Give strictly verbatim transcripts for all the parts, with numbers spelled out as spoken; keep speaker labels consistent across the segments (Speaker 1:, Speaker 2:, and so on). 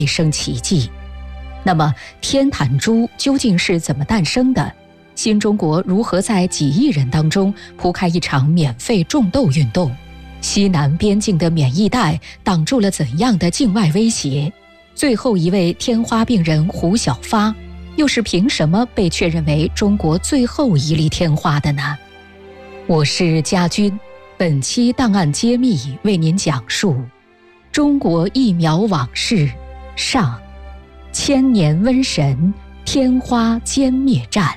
Speaker 1: 一生奇迹。那么天坛株究竟是怎么诞生的？新中国如何在几亿人当中铺开一场免费种豆运动？西南边境的免疫带挡住了怎样的境外威胁？最后一位天花病人胡小发，又是凭什么被确认为中国最后一粒天花的呢？我是家军，本期档案揭秘为您讲述中国疫苗往事上，千年瘟神天花歼灭战。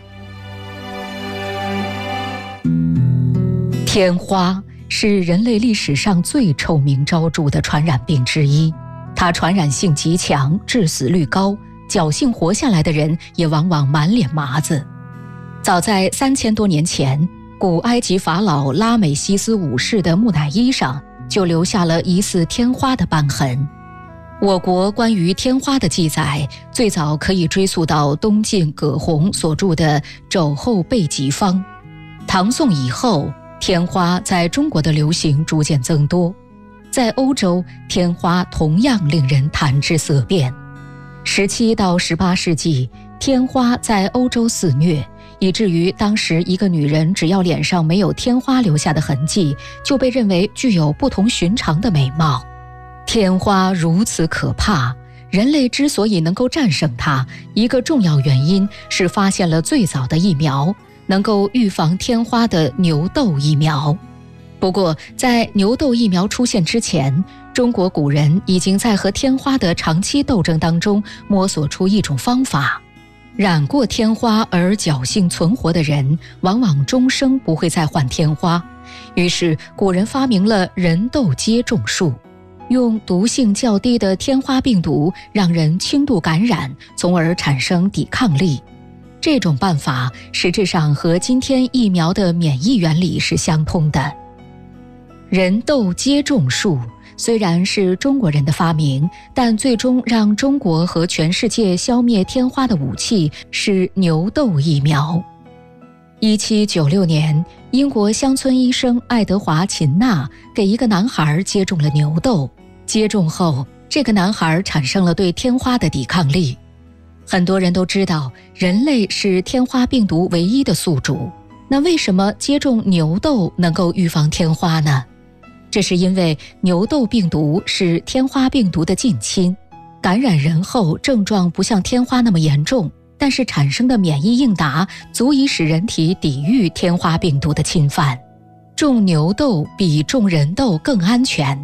Speaker 1: 天花是人类历史上最臭名昭著的传染病之一，它传染性极强，致死率高，侥幸活下来的人也往往满脸麻子。早在三千多年前，古埃及法老拉美西斯五世的木乃伊上就留下了疑似天花的斑痕。我国关于天花的记载最早可以追溯到东晋葛洪所著的《肘后备急方》。唐宋以后，天花在中国的流行逐渐增多，在欧洲，天花同样令人谈之色变。十七到十八世纪，天花在欧洲肆虐，以至于当时一个女人只要脸上没有天花留下的痕迹，就被认为具有不同寻常的美貌。天花如此可怕，人类之所以能够战胜它，一个重要原因是发现了最早的疫苗，能够预防天花的牛痘疫苗。不过，在牛痘疫苗出现之前，中国古人已经在和天花的长期斗争当中摸索出一种方法。染过天花而侥幸存活的人，往往终生不会再患天花。于是，古人发明了人痘接种术，用毒性较低的天花病毒让人轻度感染，从而产生抵抗力。这种办法实质上和今天疫苗的免疫原理是相通的。人痘接种术虽然是中国人的发明，但最终让中国和全世界消灭天花的武器是牛痘疫苗。一七九六年，英国乡村医生爱德华·秦纳给一个男孩接种了牛痘，接种后，这个男孩产生了对天花的抵抗力。很多人都知道，人类是天花病毒唯一的宿主，那为什么接种牛痘能够预防天花呢？这是因为牛痘病毒是天花病毒的近亲，感染人后症状不像天花那么严重，但是产生的免疫应答足以使人体抵御天花病毒的侵犯。种牛痘比种人痘更安全。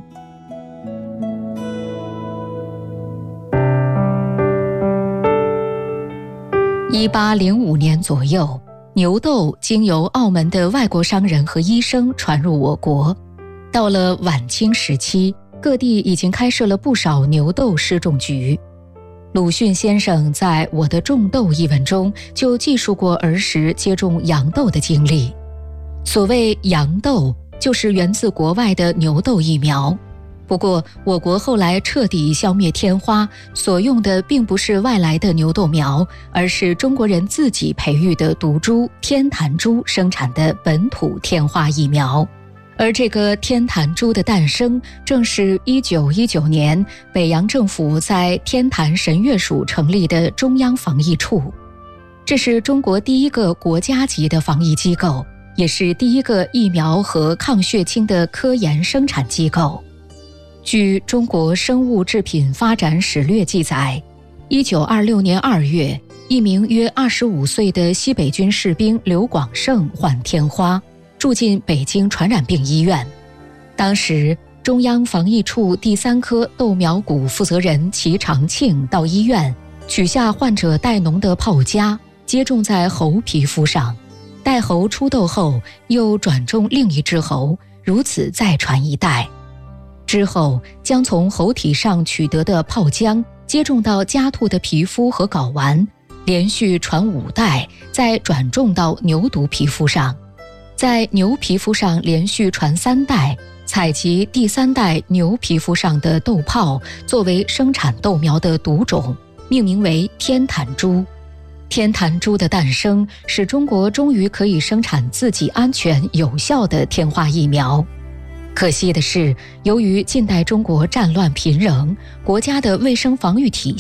Speaker 1: 一八零五年左右，牛痘经由澳门的外国商人和医生传入我国。到了晚清时期，各地已经开设了不少牛痘施种局。鲁迅先生在《我的种痘》一文中就记述过儿时接种羊痘的经历。所谓羊痘，就是源自国外的牛痘疫苗。不过，我国后来彻底消灭天花，所用的并不是外来的牛痘苗，而是中国人自己培育的毒株天坛株生产的本土天花疫苗。而这个天坛株的诞生，正是一九一九年北洋政府在天坛神乐署成立的中央防疫处。这是中国第一个国家级的防疫机构，也是第一个疫苗和抗血清的科研生产机构。据中国生物制品发展史略记载，一九二六年二月，一名约二十五岁的西北军士兵刘广胜患天花，住进北京传染病医院。当时，中央防疫处第三科豆苗股负责人齐长庆到医院，取下患者带脓的泡痂，接种在喉皮肤上。带喉出痘后，又转种另一只喉，如此再传一代。之后，将从喉体上取得的泡浆接种到家兔的皮肤和睾丸，连续传五代，再转种到牛犊皮肤上。在牛皮肤上连续传三代，采集第三代牛皮肤上的痘泡作为生产豆苗的毒种，命名为天坛株。天坛株的诞生，使中国终于可以生产自己安全有效的天花疫苗。 可惜的是，由于近代中国战乱频仍，国家的卫生防御体